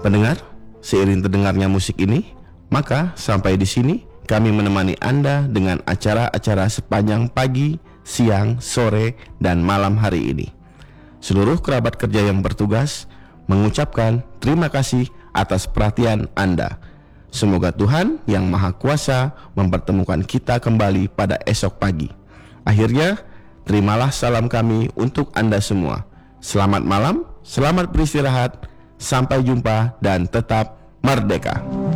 Pendengar, seiring terdengarnya musik ini, maka sampai di sini kami menemani Anda dengan acara-acara sepanjang pagi, siang, sore, dan malam hari ini. Seluruh kerabat kerja yang bertugas mengucapkan terima kasih atas perhatian Anda. Semoga Tuhan yang Maha Kuasa mempertemukan kita kembali pada esok pagi. Akhirnya, terimalah salam kami untuk Anda semua. Selamat malam, selamat beristirahat, sampai jumpa dan tetap merdeka.